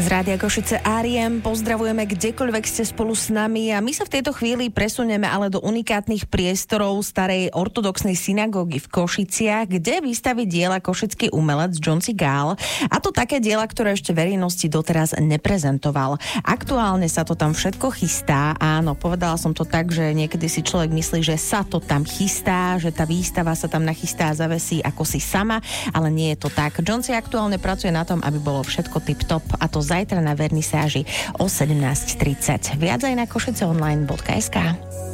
Z Rádia Košice R.E.M. pozdravujeme kdekoľvek ste spolu s nami a my sa v tejto chvíli presunieme ale do unikátnych priestorov starej ortodoxnej synagógy v Košiciach, kde vystaví diela košický umelec John C. Gál, a to také diela, ktoré ešte verejnosti doteraz neprezentoval. Aktuálne sa to tam všetko chystá. Áno, povedala som to tak, že niekedy si človek myslí, že sa to tam chystá, že tá výstava sa tam nachystá a zavesí ako si sama, ale nie je to tak. John C. aktuálne pracuje na tom, aby bolo všetko tip-top, a to zajtra na vernisáži o 17:30. Viac aj na košiceonline.sk.